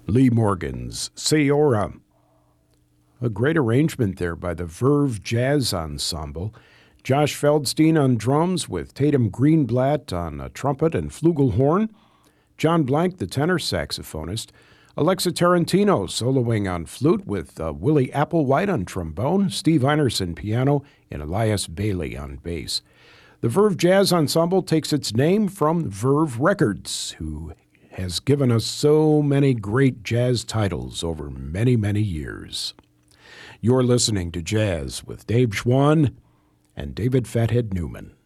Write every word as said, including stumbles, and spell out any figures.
Lee Morgan's Sayora. A great arrangement there by the Verve Jazz Ensemble. Josh Feldstein on drums with Tatum Greenblatt on a trumpet and flugelhorn. John Blank, the tenor saxophonist. Alexa Tarantino soloing on flute with uh, Willie Applewhite on trombone. Steve Einerson piano and Elias Bailey on bass. The Verve Jazz Ensemble takes its name from Verve Records, who has given us so many great jazz titles over many, many years. You're listening to Jazz with Dave Schwann and David Fathead Newman.